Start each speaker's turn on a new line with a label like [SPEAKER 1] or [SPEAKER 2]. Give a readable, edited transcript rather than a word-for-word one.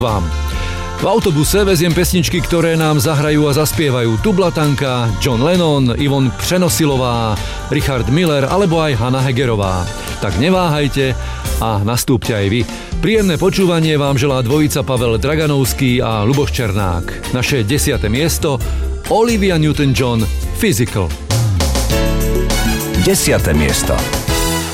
[SPEAKER 1] vám. V autobuse veziem pesničky, ktoré nám zahrajú a zaspievajú Tublatanka, John Lennon, Ivon Přenosilová, Richard Miller alebo aj Hanna Hegerová. Tak neváhajte a nastúpte aj vy. Príjemné počúvanie vám želá dvojica Pavel Draganovský a Ľuboš Černák. Naše 10. miesto Olivia Newton-John, Physical.
[SPEAKER 2] 10. miesto.